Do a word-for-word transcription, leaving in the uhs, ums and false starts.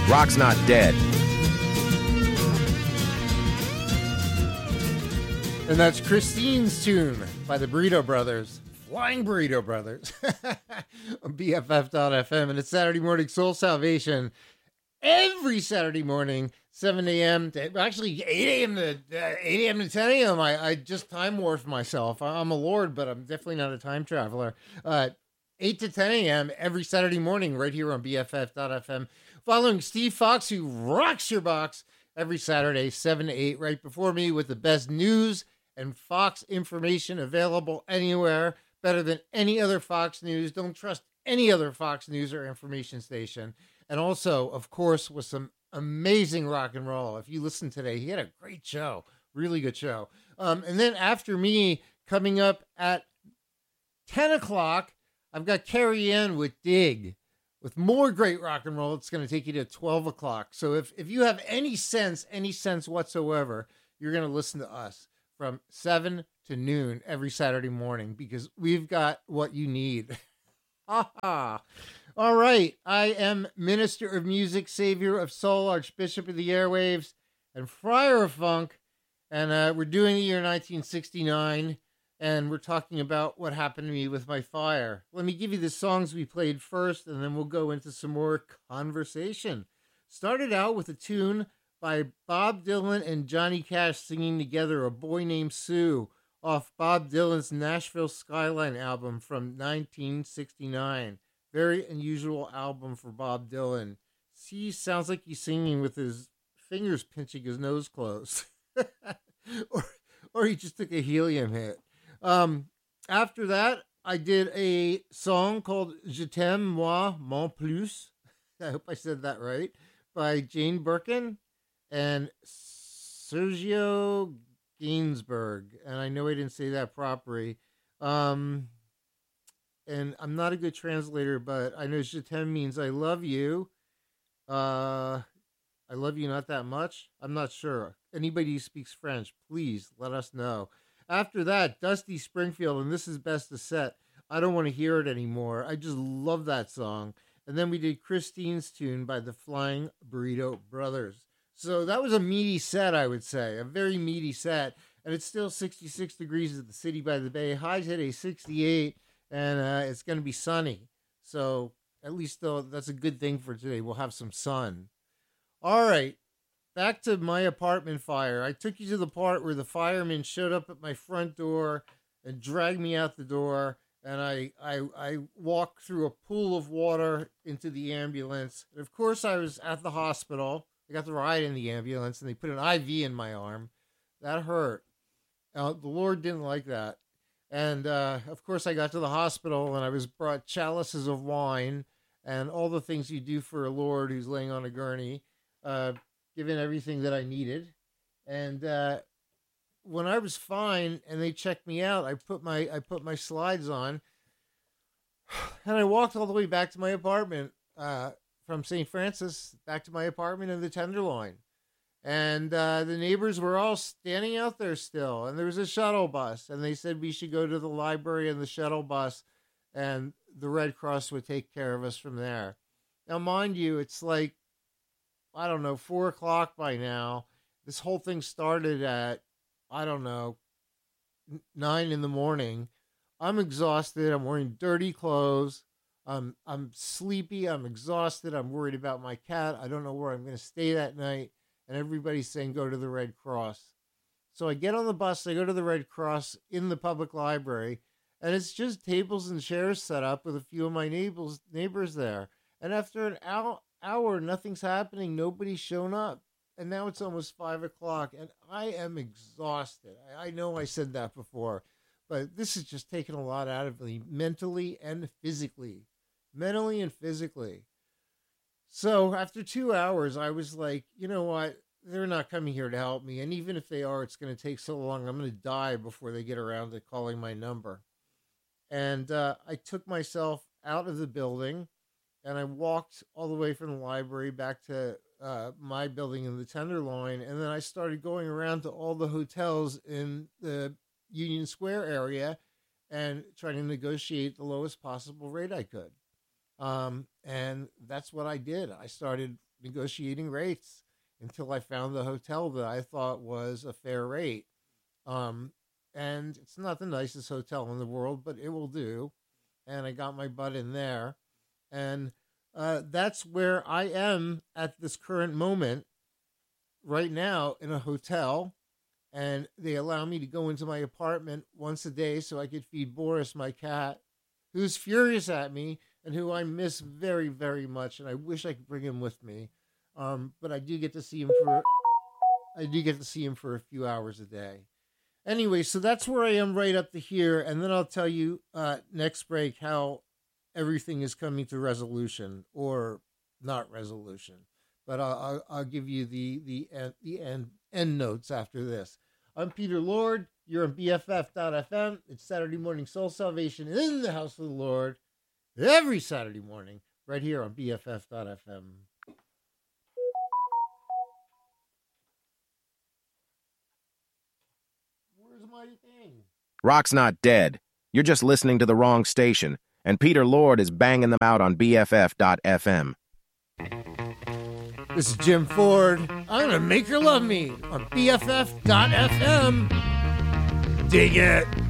Rock's not dead. And that's Christine's tune by the Burrito Brothers, Flying Burrito Brothers, on B F F dot F M. And it's Saturday Morning Soul Salvation. Every Saturday morning, seven a.m. to actually eight a.m. to uh, eight a.m. to ten a.m. I, I just time warped myself. I'm a lord, but I'm definitely not a time traveler. Uh, eight to ten a.m. every Saturday morning right here on B F F dot F M. Following Steve Fox, who rocks your box every Saturday, seven to eight, right before me with the best news and Fox information available anywhere, better than any other Fox News. Don't trust any other Fox News or information station. And also, of course, with some amazing rock and roll. If you listen today, he had a great show, really good show. Um, and then after me, coming up at ten o'clock, I've got Carrie Ann with Dig. With more great rock and roll, it's going to take you to twelve o'clock. So if, if you have any sense, any sense whatsoever, you're going to listen to us from seven to noon every Saturday morning because we've got what you need. Ha ha. All right. I am Minister of Music, Savior of Soul, Archbishop of the Airwaves, and Friar of Funk. And uh, we're doing the year nineteen sixty-nine, and we're talking about what happened to me with my fire. Let me give you the songs we played first, and then we'll go into some more conversation. Started out with a tune by Bob Dylan and Johnny Cash singing together, A Boy Named Sue, off Bob Dylan's Nashville Skyline album from nineteen sixty-nine. Very unusual album for Bob Dylan. See, sounds like he's singing with his fingers pinching his nose closed. or, or he just took a helium hit. Um, after that, I did a song called Je t'aime moi mon plus. I hope I said that right. By Jane Birkin and Sergio Gainsbourg. And I know I didn't say that properly. Um, and I'm not a good translator, but I know Je t'aime means I love you. Uh, I love you not that much. I'm not sure. Anybody who speaks French, please let us know. After that, Dusty Springfield, and This Is Best of Set. I don't want to hear it anymore. I just love that song. And then we did Christine's tune by the Flying Burrito Brothers. So that was a meaty set, I would say. A very meaty set. And it's still sixty-six degrees at the City by the Bay. High today, sixty-eight. And uh, it's going to be sunny. So at least though, that's a good thing for today. We'll have some sun. All right. Back to my apartment fire. I took you to the part where the fireman showed up at my front door and dragged me out the door. And I, I, I walked through a pool of water into the ambulance. And of course, I was at the hospital. I got to ride in the ambulance, and they put an I V in my arm. That hurt. Now, the Lord didn't like that. And, uh, of course, I got to the hospital, and I was brought chalices of wine and all the things you do for a Lord who's laying on a gurney, uh, given everything that I needed. And uh, when I was fine and they checked me out, I put my I put my slides on, and I walked all the way back to my apartment uh, from Saint Francis, back to my apartment in the Tenderloin. And uh, the neighbors were all standing out there still, and there was a shuttle bus, and they said we should go to the library in the shuttle bus, and the Red Cross would take care of us from there. Now, mind you, it's like, I don't know, four o'clock by now. This whole thing started at, I don't know, nine in the morning. I'm exhausted. I'm wearing dirty clothes. I'm, I'm sleepy. I'm exhausted. I'm worried about my cat. I don't know where I'm going to stay that night. And everybody's saying, go to the Red Cross. So I get on the bus. I go to the Red Cross in the public library. And it's just tables and chairs set up with a few of my neighbors, neighbors there. And after an hour, hour, nothing's happening. Nobody's shown up. And now it's almost five o'clock, and I am exhausted. I, I know I said that before, but this is just taking a lot out of me mentally and physically. Mentally and physically. So after two hours, I was like, you know what? They're not coming here to help me. And even if they are, it's going to take so long. I'm going to die before they get around to calling my number. And uh, I took myself out of the building, and I walked all the way from the library back to uh, my building in the Tenderloin. And then I started going around to all the hotels in the Union Square area and trying to negotiate the lowest possible rate I could. Um, and that's what I did. I started negotiating rates until I found the hotel that I thought was a fair rate. Um, and it's not the nicest hotel in the world, but it will do. And I got my butt in there. And uh, that's where I am at this current moment right now, in a hotel. And they allow me to go into my apartment once a day so I could feed Boris, my cat, who's furious at me and who I miss very, very much. And I wish I could bring him with me. Um, but I do get to see him for, I do get to see him for a few hours a day. Anyway, so that's where I am right up to here. And then I'll tell you uh, next break how everything is coming to resolution, or not resolution. But I'll, I'll, I'll give you the the end, the end, end notes after this. I'm Peter Lord. You're on B F F dot F M. It's Saturday Morning Soul Salvation in the House of the Lord. Every Saturday morning, right here on B F F dot F M. Where's my thing? Rock's not dead. You're just listening to the wrong station, and Peter Lord is banging them out on B F F dot F M. This is Jim Ford. I'm gonna make her love me on B F F dot F M. Dig it.